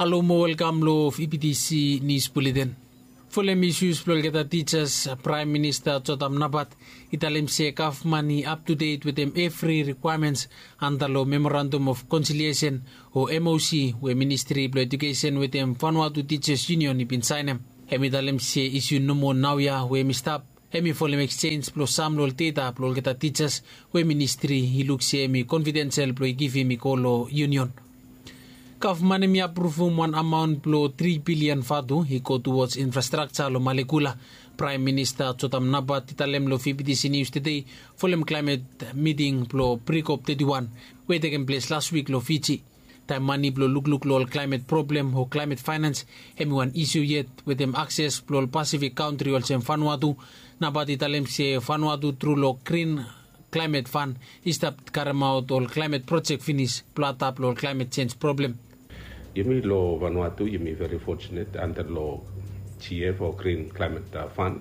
Hello mo welcome lo of EPTC News Bulletin. Fulem issues plolgeta teachers Prime Minister Chotam Nabat italim se money up to date with them every requirements under lo Memorandum of Conciliation o MOC we Ministry of Education with them Vanuatu Teachers Union ipin signem. Hemi dalim se issue numo nauya we mistap. Hemi folem exchange plus samlol data plolgeta teachers we Ministry hiluk se mi confidential plo give mi kolo union. Government may approve one amount below 3 billion fadu he go towards infrastructure lo Malekula. Prime Minister Chotam Nabat italem lo EPTC News today folem climate meeting below pre-COP31 where taken place last week lo Fiji. Time money below look lo climate problem or climate finance hemi one issue yet with them access below Pacific country also Vanuatu. Nabat italem se Vanuatu through lo green climate fund is that karamaut or climate project finish plot up lo climate change problem. Yumi lo Vanuatu, yumi very fortunate under lo GF or Green Climate Fund,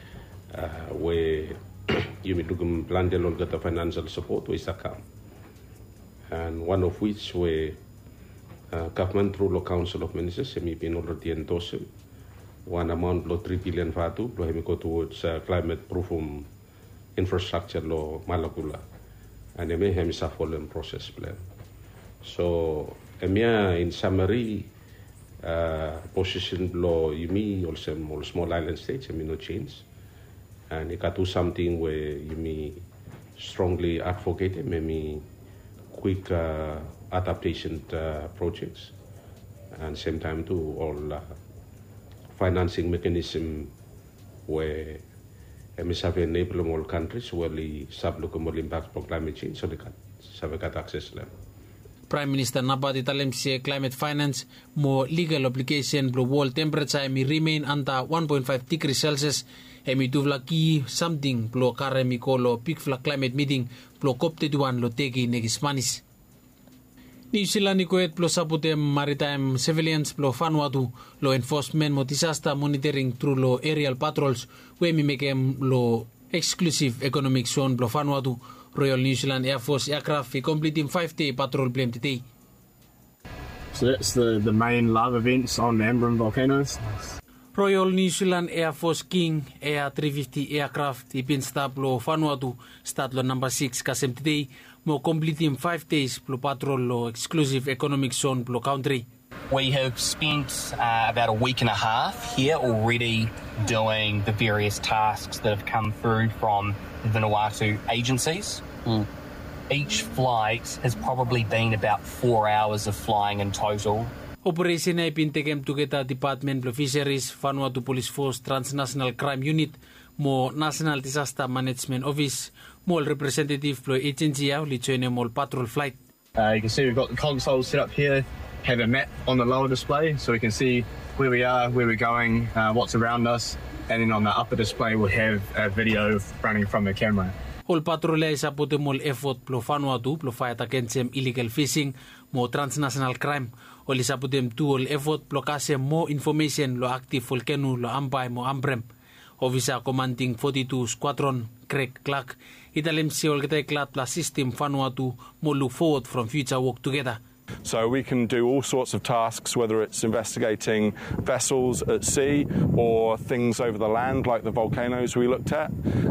where yumi dugum plan de lo gata financial support we sakam, and one of which we government through lo Council of Ministers yumi been already endorsed one amount lo 3 billion fatu lo hemi go towards climate proof infrastructure lo Malekula, and yumi hemi sa follow process plan. So EMEA in summary position below YUMI also more small island states no change, and it got to something where YUMI strongly advocate maybe quick adaptation projects, and same time to all financing mechanism where EMEA have enable all countries where the sub-local impact for climate change so they can have access to them. Prime Minister Nabat italem se climate finance mo legal obligation blo world temperature mi remain under 1.5 degrees Celsius emi tuvlaki something blo karemi kolo peak fla climate meeting blo COP31 lo tegi negismanis. New Zealand ikoet blo saputem maritime surveillance blo Vanuatu lo enforcement mo disaster monitoring through lo aerial patrols we mi mekem lo exclusive economic zone blo Vanuatu. Royal New Zealand Air Force aircraft completing 5-day patrol blame today. So that's the main love events on Ambrym volcanoes. Royal New Zealand Air Force King Air 350 aircraft ipin stop lo Vanuatu start lo number 6 kasem today mo completing 5 days blo patrol lo exclusive economic zone blo country. We have spent about a week and a half here already doing the various tasks that have come through from the Vanuatu agencies. Each flight has probably been about 4 hours of flying in total. Operation ay pintegem together Department of Fisheries, Vanuatu Police Force, Transnational Crime Unit, mo National Disaster Management Office, mo representative pro agency au lichoine mo patrol flight. You can see we've got the console set up here, have a map on the lower display so we can see where we are, where we're going, what's around us, and then on the upper display we'll have a video running from the camera. All patrol ay sapote mol effort plo Vanuatu plo fight against illegal fishing mo transnational crime. Oli sapotem all effort plo kase mo information lo active volcano lo Ambai mo Ambrym. Officer commanding 42 Squadron Craig Clark italem se ol gete clat plus system Vanuatu mo look forward from future work together. So we can do all sorts of tasks, whether it's investigating vessels at sea or things over the land like the volcanoes we looked at.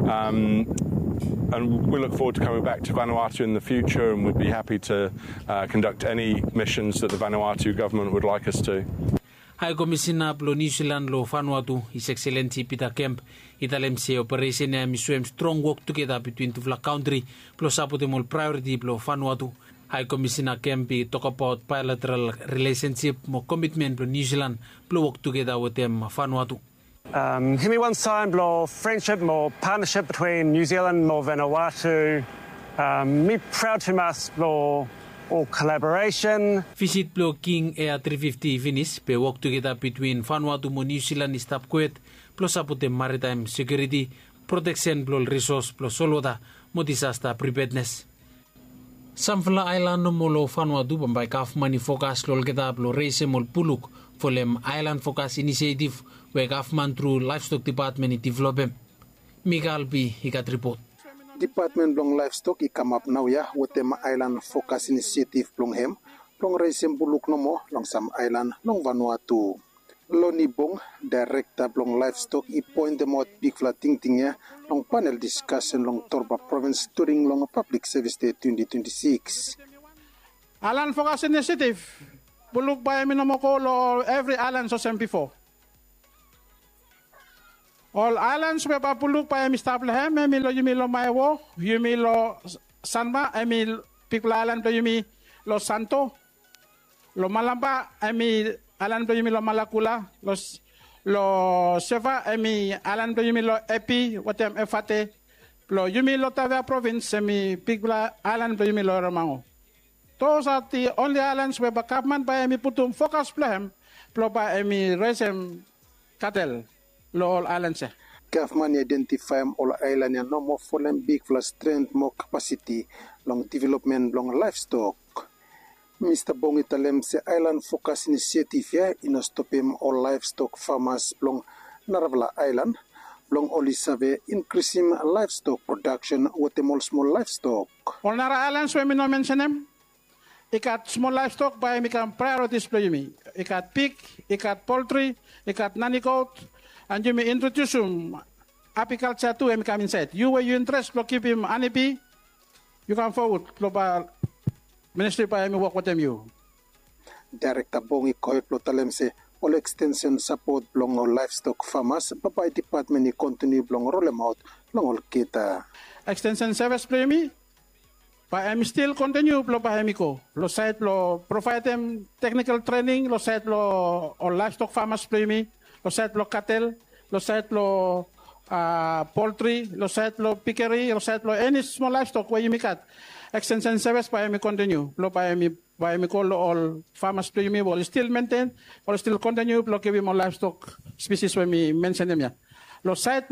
And we look forward to coming back to Vanuatu in the future, and we'd be happy to conduct any missions that the Vanuatu government would like us to. High Commissioner plo New Zealand lo Vanuatu, His Excellency Peter Kemp, italem se operation mi swim strong work together between the flag country plo sapotemol priority plo Vanuatu. High Commissioner Kemp talk about bilateral relationship mo commitment plo New Zealand plo work together with them Vanuatu. Hemi one sign blo friendship more partnership between New Zealand and Vanuatu. Me proud to mas blo all collaboration. Visit blo King Air 350 finish pe work together between Vanuatu mo New Zealand stop kuet plo sapote maritime security protection blo resource plo solwada mo disaster preparedness. Samfla island no molo Vanuatu pambai government focus lol geta blo raise mol puluk folem island focus initiative where government through livestock department develop. Miguel B ikat report. Department long livestock I come up now with them island focus initiative long hem long reisem buluk nomo long Sam Island long Vanuatu. Loni Bong, Director long Livestock, I point them out big flating tinga long panel discussion long Torba Province during long Public Service Day 2026. Alan Focus Initiative, buluk ba yamin mo ko lo every island so sem before. All islands we papuluk pa yami Staplehem, yumi lo Maewo, yumi lo Sanma, People Island to yumi lo Santo, lo Malamba, Alan to yumi lo Malakula, lo Seva, Alan to yumi lo Epi, watem Efate, lo yumi lo Tavia Province, People Island to yumi lo Ramango. Those are the only islands where Bakapman by putum focus plehem, plo by resem cattle. All islands. Government identify all islands and no more fallen big for strength, more capacity, long development, long livestock. Mr. Bong Italem say island focus initiative here in a stop him all livestock farmers long Naravla Island, long only survey increasing livestock production with them all small livestock. All Nara islands when we no mention them. Ikat small livestock by me can priorities play me. Ikat pig, ikat poultry, ikat nanny goat. And you may introduce him apiculture to him come inside. You where you interest to keep him honeybee, you come forward. Global ministry by me work with them you. Director Bongi Koi Plotalem say all extension support belong all livestock farmers, but by department continue belong roll them out long all kita. Extension service play me. But I'm still continue by Hemiko. Lo site lo provide them technical training, lo site lo all livestock farmers play me. Lo site lo cattle, lo site lo poultry, lo site lo piggery, lo site lo any small livestock where you make it. Extension service by me continue. Lo by me call all farmers to me will still maintain or still continue. Lo give more livestock species when me mention them. Lo site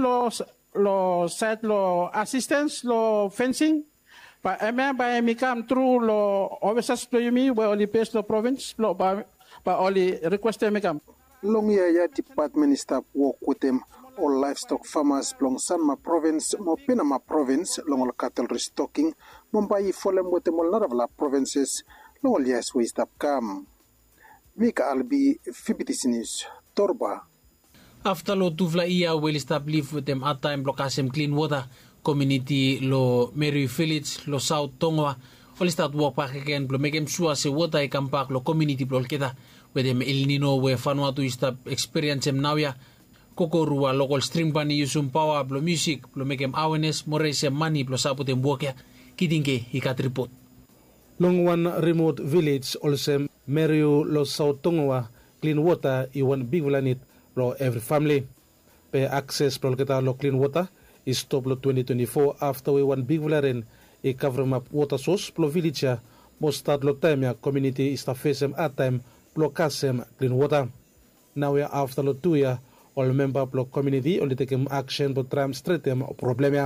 lo assistance, lo fencing. But by me come through lo officers to me where only pays lo province, lo by only request me come. Long year department staff work with them all livestock farmers long Sanma province, mo Pinama province, long all cattle restocking, Mumbai folem with them all Naravla provinces, long all years we stop come. Mika Albi, FBTC News, Torba. After lo tuvla ia will stop live with them at time blocasem clean water community lo Mary Village lo South Tonga. All start work back again, blo make him sure se water I come back lo community blo kita. With them El Nino we Vanuatu is the experience em now ya kokorua local string bani usum power blo music blo make em awareness more sem money blo saput em work ya kidinge ikat report long one remote village also Meru lo South Tonga clean water I one big planet blo every family pay access blo kita lo clean water is stop lo 2024 after we one big valaren a cover map water source blo village ya most start lo time ya community is the face em at time Blokasem clean water. Now we are after the 2 years, all member block community only take action but tram straight them problem.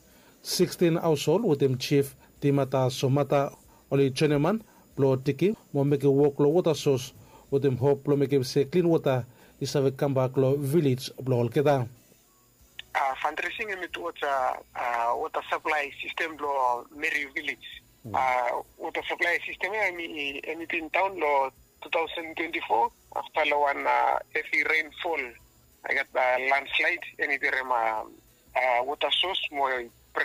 16 household with them chief Timata Somata only Cheneman blow tiki mo make a walk lo water source with them hope blow make say clean water is a come back lo village blow all keda. Fundraising it water supply system blow Mary village. Water supply system in town lo 2024 after the one heavy rainfall I got the landslide and it water source more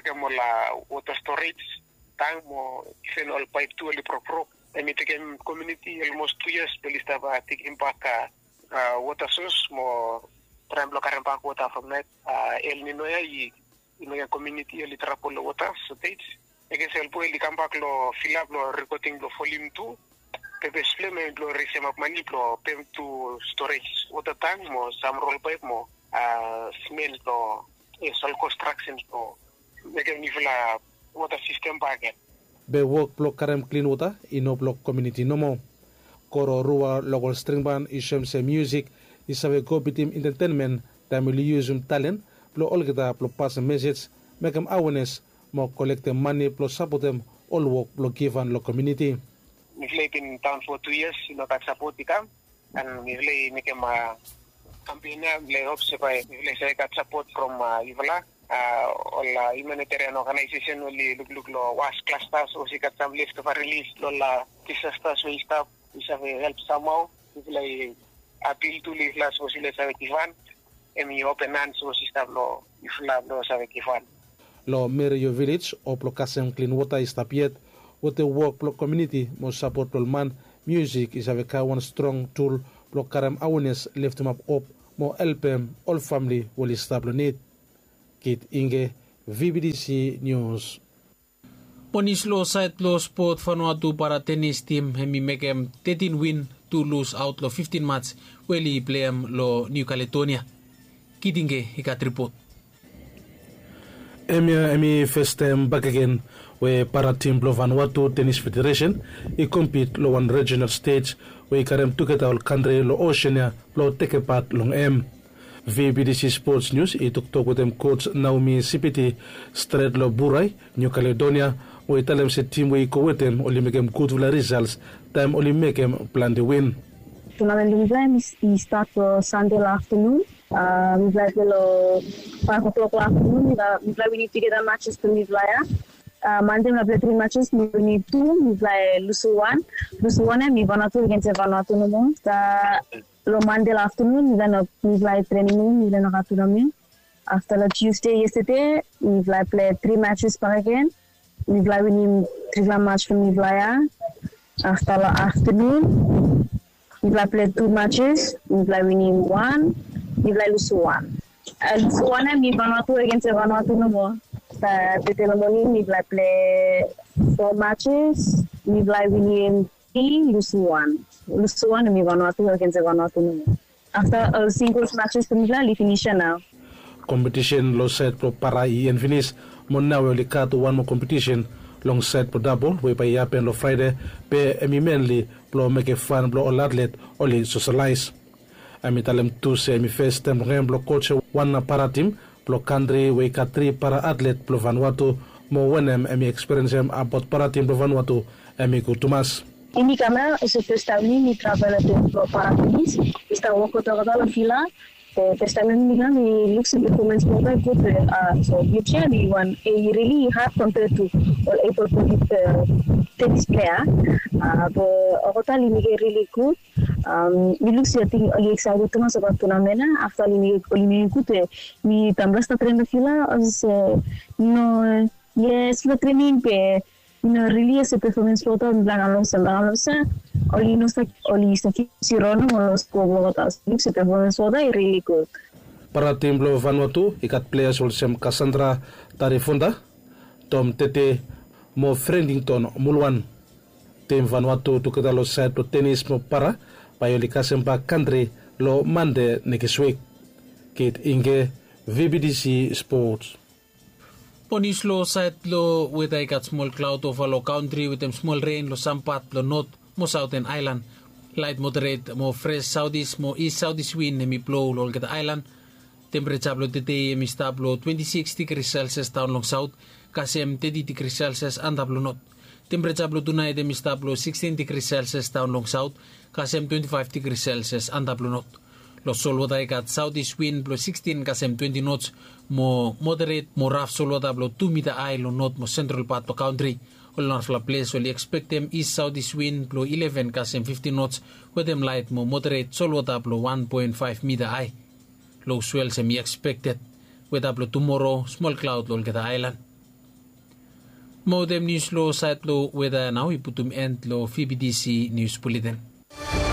la water storage tank more phenol pipe to the pro and it again community almost 2 years but it's about taking back water source more tram block back water from that El Nino in the community a little water so takes I guess el puede come back lo fill up lo recording lo volume 2 Pepe supplement lo receive up money lo pem to storage water tank mo some roll pipe mo cement lo sol construction lo make a nifla water system packet be work block karem clean water ino block community no mo koro rua local string band isem se music isabe go bitim entertainment tamili use talent lo olgeta lo pass message make them awareness mo collect money plus support them all work lo give and lo community we've lived in town for 2 years, that support the camp, and we've lived make a campaign, we hope to buy, we got support from Ivala, la humanitarian organization oli look lo was clusters o sikat some lift of a release lo la disasters we stop we have help somehow if like appeal to live las o sila sa kifan emi open hands o sistab lo if la lo sa kifan lo Merio Village o plo kasem clean water istapiet with the work plo community mo support plo man music is a one strong tool plo karam awareness lift them up mo LPM all family will establish need Kit Inge, VBDC News. Ponislo side lo sport Vanuatu para tennis team hemi mekem 13 win, 2 lose out lo 15 match weli playem lo New Caledonia. Kit Inge ikat report. Emi first time back again we para team lo Vanuatu Tennis Federation I compete lo one regional stage we karem together all country lo Oceania lo take part long M. VBDC Sports News ituktok with them coach Naomi Sipiti straight lo Buray New Caledonia we tell them se team we go with them only make them good results time only make them plan the win. Tournament we start Sunday afternoon. We play till 5 o'clock afternoon. We need to get the matches to me Monday we play 3 matches. We need 2. We play Lusu 1 and we Vanuatu against Vanuatu no more. Lo Monday afternoon, we play training, we then have tournament. After the Tuesday yesterday, we play 3 matches per again. We play winning 3 match from Niblaya. After the afternoon, we play 2 matches. We play winning 1. We play lose 1. Lose 1 and we Vanuatu against Vanuatu no more. The morning we play 4 matches. We play winning 3, lose 1. Lose 1 and we Vanuatu against Vanuatu no more. After singles matches, we finish now. Competition lo set pro para and finish. Mona we cut one more competition long set pro double we pa yapen lo Friday pe emi mainly pro make fun pro all athlete only socialize. Ami talem tu se mi first time rem pro coach one para team pro country we cut 3 para athlete pro Vanuatu mo wenem emi experience about para team pro Vanuatu emi kutumas. Ini karena first time ni travel to para tenis, kita walk kota-kota la fila. First time ni kami look at performance more good. So usually one really hard compared to all able to hit tennis player. Kota ni really good. We look at thing ali excited to masuk tournament na. After ni good ni tambah sta train la fila as no yes la training pe. Really ese performance photo en plan oli sa sirono los cobotas ese performance photo is really good. Para team lo Vanuatu ikat players olsem Cassandra Tarifunda Tom Tete mo Friendington Mulwan team Vanuatu to kita lo side pro tennis mo para payoli kasempa country lo Mande next week. Kit Inge VBDC Sports. Ponis lo side lo with I got small cloud over lo country with them small rain lo sampat lo north mo southern island light moderate mo fresh southeast mo east southeast wind mi blow lo get island temperature lo today mi stab lo 26 degrees Celsius down long south kasem 30 degrees Celsius andap lo north temperature lo tonight mi stab lo 16 degrees Celsius down long south kasem 25 degrees Celsius andap lo north. Los solwada ikat southeast wind blow 16 kasem 20 knots mo moderate mo rough solwada blow 2 meter high lo north mo central part of country. All north la place will expect them east southeast wind blow 11 kasem 15 knots with them light mo moderate solwada blow 1.5 meter high. Low swell semi expected with blow tomorrow small cloud lo get island. Mo them news lo site lo weather now iputum end lo VBDC news bulletin.